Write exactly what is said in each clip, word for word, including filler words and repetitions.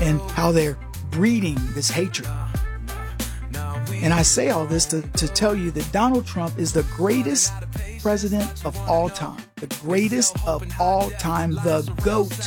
and how they're breeding this hatred. And I say all this to, to tell you that Donald Trump is the greatest president of all time. The greatest of all time, the GOAT.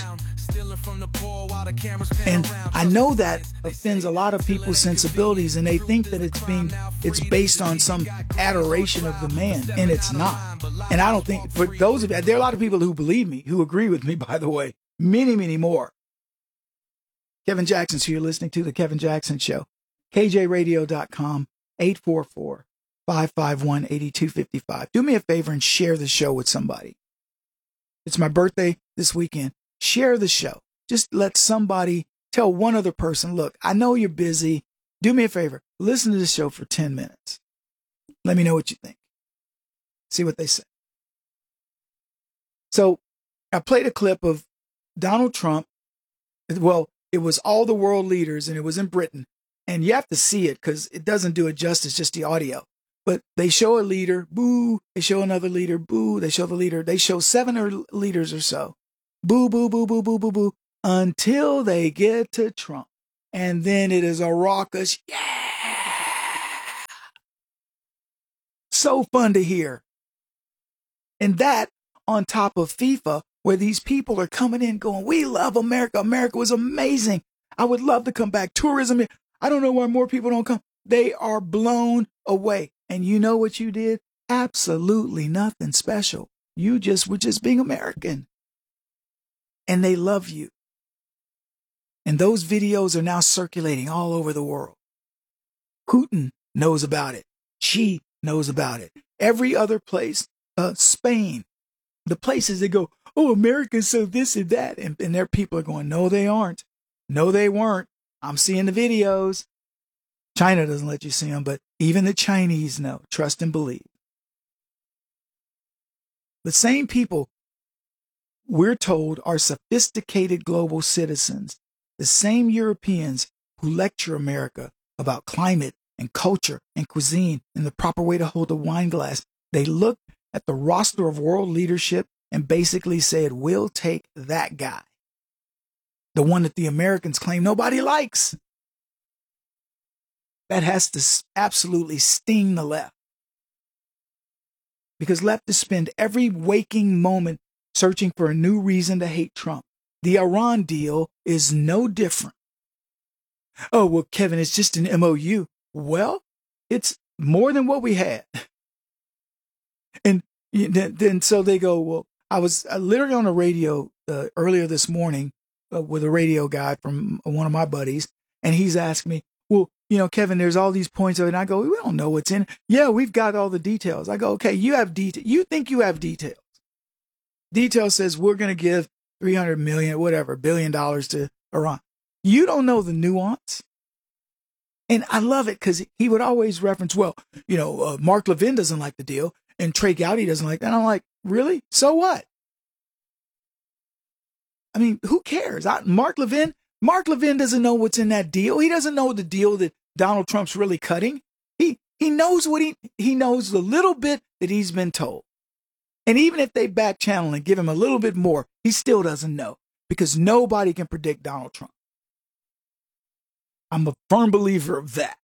And I know that offends a lot of people's sensibilities, and they think that it's being it's based on some adoration of the man, and it's not. And I don't think, for those of you, there are a lot of people who believe me, who agree with me, by the way, many, many more. Kevin Jackson, so you're listening to The Kevin Jackson Show. K J radio dot com, eight four four, five five one, eight two five five. Do me a favor and share the show with somebody. It's my birthday this weekend. Share the show. Just let somebody tell one other person, look, I know you're busy. Do me a favor. Listen to the show for ten minutes. Let me know what you think. See what they say. So I played a clip of Donald Trump. Well, it was all the world leaders, and it was in Britain. And you have to see it because it doesn't do it justice, just the audio. But they show a leader, boo. They show another leader, boo. They show the leader. They show seven or leaders or so. Boo, boo, boo, boo, boo, boo, boo. Until they get to Trump. And then it is a raucous, yeah. So fun to hear. And that on top of FIFA, where these people are coming in going, we love America. America was amazing. I would love to come back. Tourism. I don't know why more people don't come. They are blown away. And you know what you did? Absolutely nothing special. You just were just being American. And they love you. And those videos are now circulating all over the world. Putin knows about it. Xi knows about it. Every other place, uh, Spain, the places that go, oh, America's so this and that. And, and their people are going, no, they aren't. No, they weren't. I'm seeing the videos. China doesn't let you see them, but even the Chinese know. Trust and believe. The same people we're told are sophisticated global citizens, the same Europeans who lecture America about climate and culture and cuisine and the proper way to hold a wine glass, they looked at the roster of world leadership and basically said, we'll take that guy. The one that the Americans claim nobody likes. That has to absolutely sting the left. Because leftists spend every waking moment searching for a new reason to hate Trump. The Iran deal is no different. Oh, well, Kevin, it's just an M O U. Well, it's more than what we had. And then, then so they go, well, I was literally on the radio uh, earlier this morning uh, with a radio guy from one of my buddies, and he's asking me, well, you know, Kevin, there's all these points of it. And I go, we don't know what's in it. Yeah, we've got all the details. I go, okay, you have detail. You think you have details. Detail says we're going to give three hundred million, whatever, billion dollars to Iran. You don't know the nuance. And I love it because he would always reference, well, you know, uh, Mark Levin doesn't like the deal and Trey Gowdy doesn't like that. And I'm like, really? So what? I mean, who cares? I, Mark Levin, Mark Levin doesn't know what's in that deal. He doesn't know the deal that Donald Trump's really cutting. He he knows what he he knows the little bit that he's been told. And even if they back channel and give him a little bit more, he still doesn't know because nobody can predict Donald Trump. I'm a firm believer of that.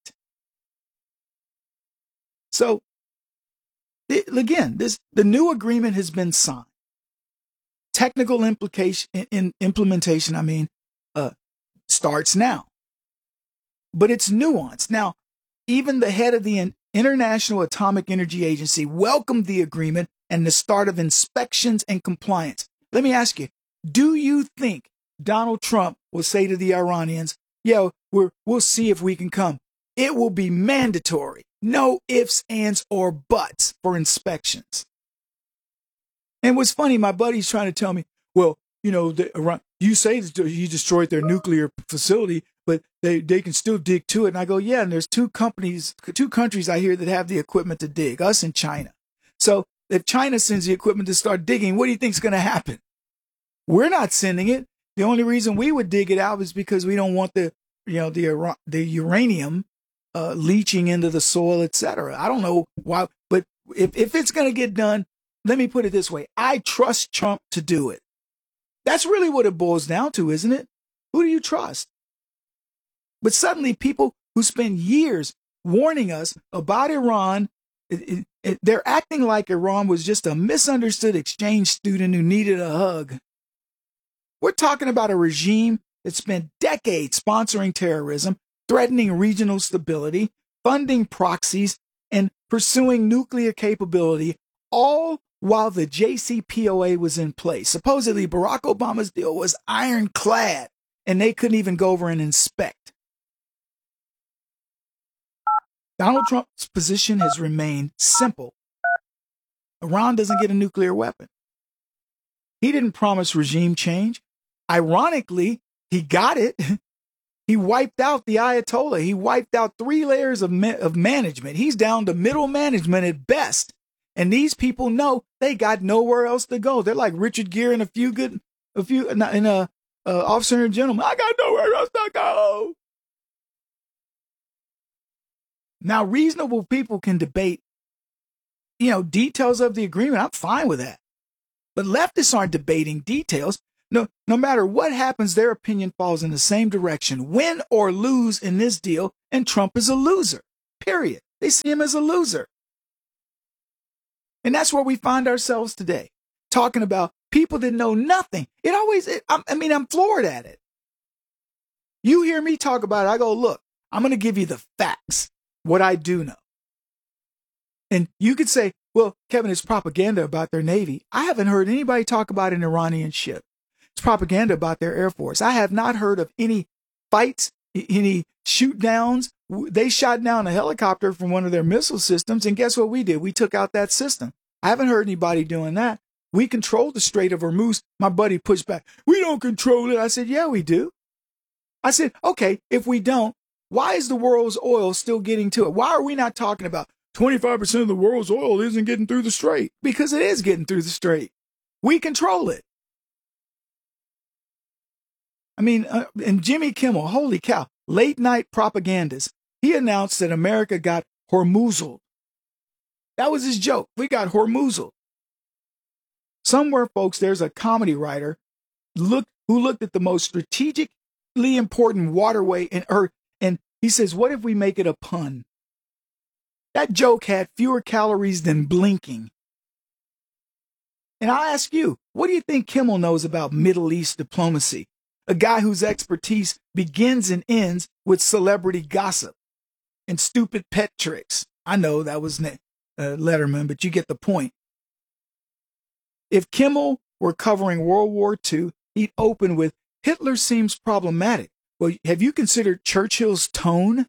So it, again, this the new agreement has been signed. Technical implication in implementation, I mean, uh, starts now. But it's nuanced. Now, even the head of the International Atomic Energy Agency welcomed the agreement and the start of inspections and compliance. Let me ask you, do you think Donald Trump will say to the Iranians, yeah, we're, we'll see if we can come. It will be mandatory. No ifs, ands, or buts for inspections. And what's funny, my buddy's trying to tell me, well, you know, the, Iran, you say he destroyed their nuclear facility, but they, they can still dig to it. And I go, yeah, and there's two companies, two countries I hear that have the equipment to dig, us and China. So if China sends the equipment to start digging, what do you think is going to happen? We're not sending it. The only reason we would dig it out is because we don't want the, you know, the the uranium uh, leaching into the soil, et cetera. I don't know why, but if, if it's going to get done, let me put it this way. I trust Trump to do it. That's really what it boils down to, isn't it? Who do you trust? But suddenly people who spend years warning us about Iran, it, it, it, they're acting like Iran was just a misunderstood exchange student who needed a hug. We're talking about a regime that spent decades sponsoring terrorism, threatening regional stability, funding proxies, and pursuing nuclear capability, all while the J C P O A was in place. Supposedly, Barack Obama's deal was ironclad, and they couldn't even go over and inspect. Donald Trump's position has remained simple. Iran doesn't get a nuclear weapon. He didn't promise regime change. Ironically, he got it. He wiped out the Ayatollah. He wiped out three layers of, ma- of management. He's down to middle management at best. And these people know they got nowhere else to go. They're like Richard Gere and a few good, a few, in a uh, officer and gentleman. I got nowhere else to go. Now, reasonable people can debate, you know, details of the agreement. I'm fine with that. But leftists aren't debating details. No, no matter what happens, their opinion falls in the same direction. Win or lose in this deal, and Trump is a loser, period. They see him as a loser. And that's where we find ourselves today, talking about people that know nothing. It always, it, I, I mean, I'm floored at it. You hear me talk about it, I go, look, I'm going to give you the facts, what I do know. And you could say, well, Kevin, it's propaganda about their Navy. I haven't heard anybody talk about an Iranian ship. It's propaganda about their Air Force. I have not heard of any fights, any shoot downs. They shot down a helicopter from one of their missile systems. And guess what we did? We took out that system. I haven't heard anybody doing that. We control the Strait of Hormuz. My buddy pushed back. We don't control it. I said, yeah, we do. I said, okay, if we don't, why is the world's oil still getting to it? Why are we not talking about twenty-five percent of the world's oil isn't getting through the strait? Because it is getting through the strait. We control it. I mean, uh, and Jimmy Kimmel, holy cow, late night propagandist, he announced that America got Hormuzled. That was his joke. We got Hormuzled. Somewhere, folks, there's a comedy writer look, who looked at the most strategically important waterway in Earth, and he says, what if we make it a pun? That joke had fewer calories than blinking. And I ask you, what do you think Kimmel knows about Middle East diplomacy? A guy whose expertise begins and ends with celebrity gossip and stupid pet tricks. I know that was uh, Letterman, but you get the point. If Kimmel were covering World War Two, he'd open with, Hitler seems problematic. Well, have you considered Churchill's tone?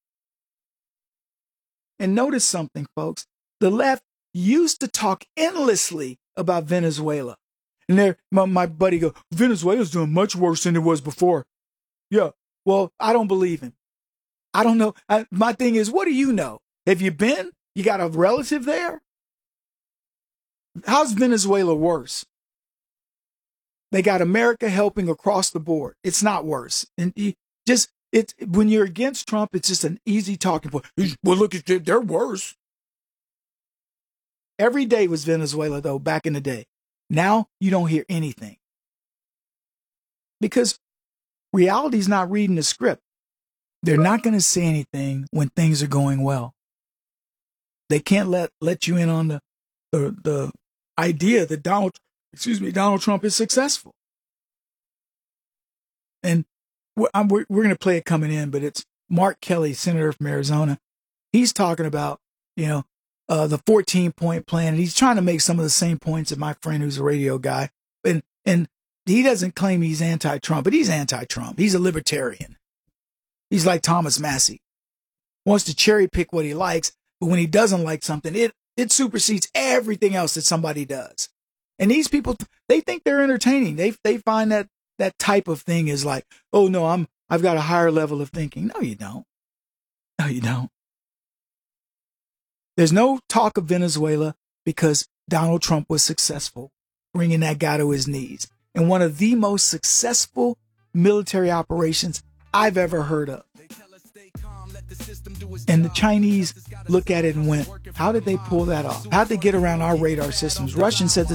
And notice something, folks. The left used to talk endlessly about Venezuela. And there, my, my buddy go, Venezuela's doing much worse than it was before. Yeah, well, I don't believe him. I don't know. I, my thing is, what do you know? Have you been? You got a relative there? How's Venezuela worse? They got America helping across the board. It's not worse. And you just it when you're against Trump, it's just an easy talking point. Well, look at they're worse. Every day was Venezuela, though, back in the day. Now you don't hear anything. Because reality's not reading the script. They're not going to say anything when things are going well. They can't let let you in on the the, the idea that Donald, excuse me, Donald Trump is successful. And we're, I'm, we're, we're going to play it coming in, but it's Mark Kelly, senator from Arizona. He's talking about, you know, uh, the fourteen point plan. And he's trying to make some of the same points that my friend who's a radio guy. And, and he doesn't claim he's anti-Trump, but he's anti-Trump. He's a libertarian. He's like Thomas Massey. Wants to cherry pick what he likes, but when he doesn't like something, it, it supersedes everything else that somebody does. And these people, they think they're entertaining. They, they find that that type of thing is like, oh no, I'm, I've got a higher level of thinking. No, you don't. No, you don't. There's no talk of Venezuela because Donald Trump was successful bringing that guy to his knees. And one of the most successful military operations I've ever heard of. And the Chinese look at it and went, how did they pull that off? How'd they get around our radar systems? Russians said the